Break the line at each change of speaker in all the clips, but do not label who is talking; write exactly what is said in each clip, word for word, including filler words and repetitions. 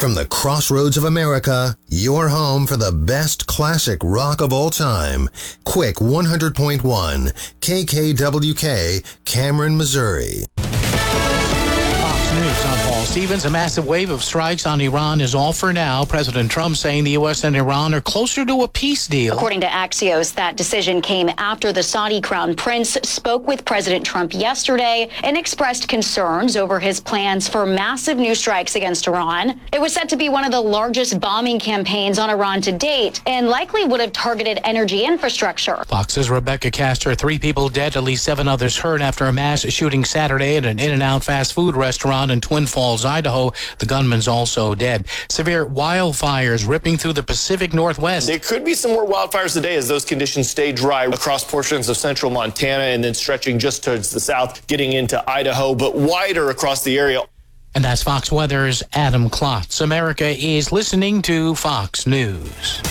From the crossroads of America, your home for the best classic rock of all time. Quick one hundred point one, K K W K, Cameron, Missouri.
Fox News, I'm Paul Stevens. A massive wave of strikes on Iran is all for now. President Trump saying the U S and Iran are closer to a peace deal.
According to Axios, that decision came after the Saudi crown prince spoke with President Trump yesterday and expressed concerns over his plans for massive new strikes against Iran. It was said to be one of the largest bombing campaigns on Iran to date and likely would have targeted energy infrastructure.
Fox's Rebecca Castor. Three people dead, at least seven others hurt after a mass shooting Saturday at an In-N-Out fast food restaurant in Twin Falls, Idaho. The gunman's also dead. Severe wildfires ripping through the Pacific Northwest.
There could be some more wildfires today as those conditions stay dry across portions of central Montana and then stretching just towards the south, getting into Idaho, but wider across the area.
And that's Fox Weather's Adam Klotz. America is listening to Fox News.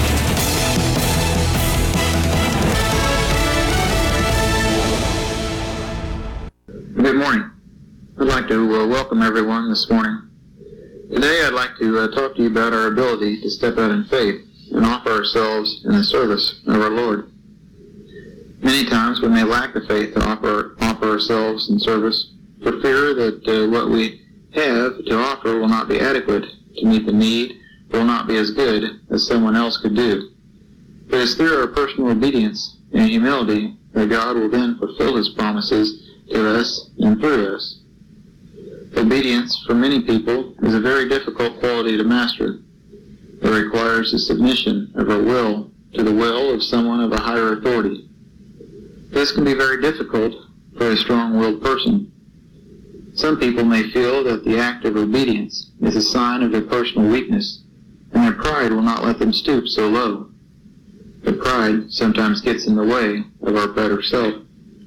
Good morning. I'd like to uh, welcome everyone this morning. Today I'd like to uh, talk to you about our ability to step out in faith and offer ourselves in the service of our Lord. Many times we may lack the faith to offer, offer ourselves in service for fear that uh, what we have to offer will not be adequate to meet the need, will not be as good as someone else could do. But it's through our personal obedience and humility that God will then fulfill His promises to us and through us. Obedience for many people is a very difficult quality to master. It requires the submission of our will to the will of someone of a higher authority. This can be very difficult for a strong-willed person. Some people may feel that the act of obedience is a sign of their personal weakness, and their pride will not let them stoop so low. But pride sometimes gets in the way of our better self.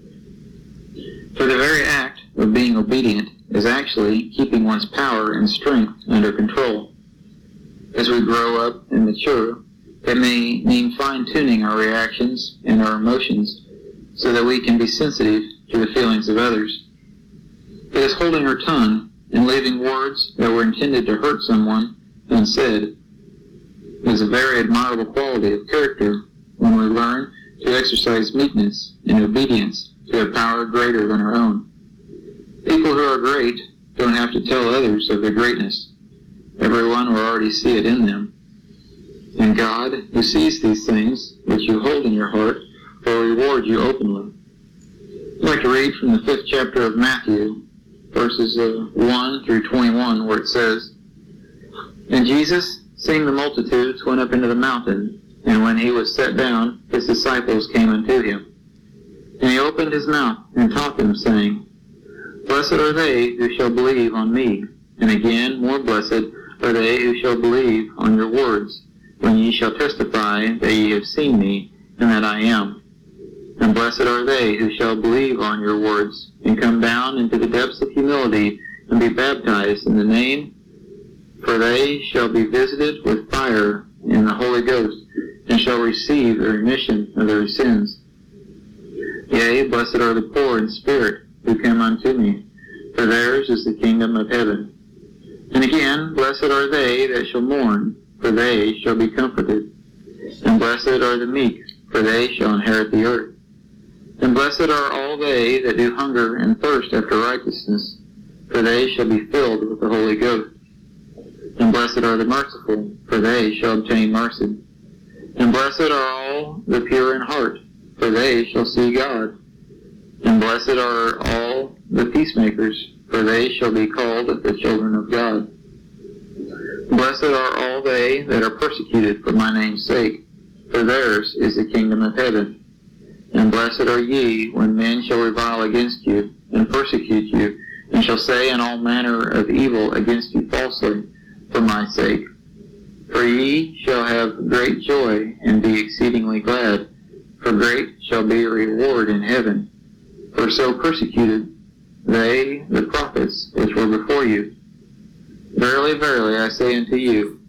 For the very act of being obedient is actually keeping one's power and strength under control. As we grow up and mature, it may mean fine-tuning our reactions and our emotions so that we can be sensitive to the feelings of others. It is holding our tongue and leaving words that were intended to hurt someone unsaid. It is a very admirable quality of character when we learn to exercise meekness and obedience to a power greater than our own. People who are great don't have to tell others of their greatness. Everyone will already see it in them. And God, who sees these things which you hold in your heart, will reward you openly. I'd like to read from the fifth chapter of Matthew, verses uh, one through twenty-one, where it says, And Jesus, seeing the multitudes, went up into the mountain, and when he was set down, his disciples came unto him. And he opened his mouth and taught them, saying, Blessed are they who shall believe on me, and again more blessed are they who shall believe on your words, when ye shall testify that ye have seen me, and that I am. And blessed are they who shall believe on your words, and come down into the depths of humility, and be baptized in the name, for they shall be visited with fire in the Holy Ghost, and shall receive the remission of their sins. Yea, blessed are the poor in spirit, who come unto me, for theirs is the kingdom of heaven. And again, blessed are they that shall mourn, for they shall be comforted. And blessed are the meek, for they shall inherit the earth. And blessed are all they that do hunger and thirst after righteousness, for they shall be filled with the Holy Ghost. And blessed are the merciful, for they shall obtain mercy. And blessed are all the pure in heart, for they shall see God. And blessed are all the peacemakers, for they shall be called the children of God. Blessed are all they that are persecuted for my name's sake, for theirs is the kingdom of heaven. And blessed are ye when men shall revile against you, and persecute you, and shall say in all manner of evil against you falsely, for my sake. For ye shall have great joy, and be exceedingly glad, for great shall be your reward in heaven. For so persecuted they the prophets which were before you. Verily, verily, I say unto you,